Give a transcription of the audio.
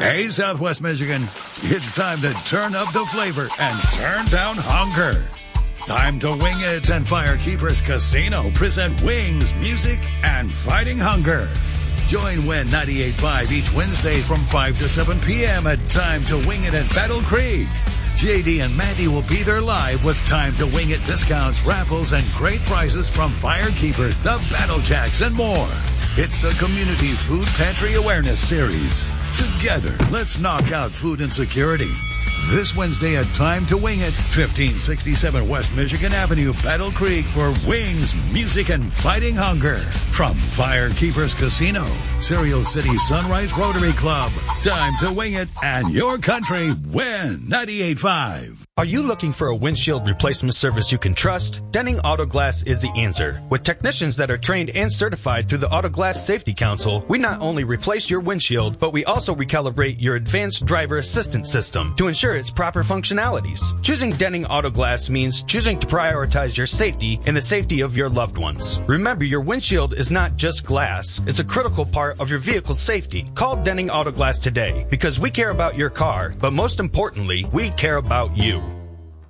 Hey, Southwest Michigan, it's time to turn up the flavor and turn down hunger. Time to Wing It and Firekeepers Casino present Wings, Music, and Fighting Hunger. Join Win 98.5 each Wednesday from 5 to 7 p.m. at Time to Wing It at Battle Creek. JD and Maddie will be there live with Time to Wing It discounts, raffles, and great prizes from Firekeepers, the Battle Jacks, and more. It's the Community Food Pantry Awareness Series. Together, let's knock out food insecurity. This Wednesday at Time to Wing It, 1567 West Michigan Avenue, Battle Creek for Wings, Music, and Fighting Hunger. From Firekeepers Casino, Cereal City Sunrise Rotary Club. Time to Wing It and your country win 98.5. Are you looking for a windshield replacement service you can trust? Denning Auto Glass is the answer. With technicians that are trained and certified through the Auto Glass Safety Council, we not only replace your windshield, but we also recalibrate your advanced driver assistance system to ensure its proper functionalities. Choosing Denning Auto Glass means choosing to prioritize your safety and the safety of your loved ones. Remember, your windshield is not just glass. It's a critical part of your vehicle's safety. Call Denning Auto Glass today because we care about your car, but most importantly, we care about you.